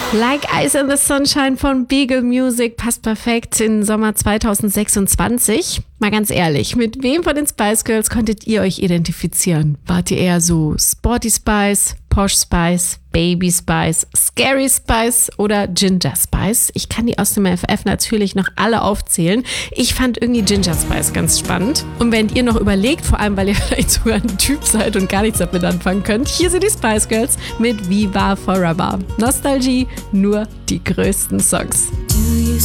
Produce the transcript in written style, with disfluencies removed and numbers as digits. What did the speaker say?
Like Ice in the Sunshine von Beagle Music passt perfekt in den Sommer 2026. Mal ganz ehrlich, mit wem von den Spice Girls konntet ihr euch identifizieren? Wart ihr eher so Sporty Spice, Posh Spice, Baby Spice, Scary Spice oder Ginger Spice? Ich kann die aus dem FF natürlich noch alle aufzählen. Ich fand irgendwie Ginger Spice ganz spannend. Und wenn ihr noch überlegt, vor allem weil ihr vielleicht sogar ein Typ seid und gar nichts damit anfangen könnt, hier sind die Spice Girls mit Viva Forever. Nostalgie, nur die größten Songs. Do you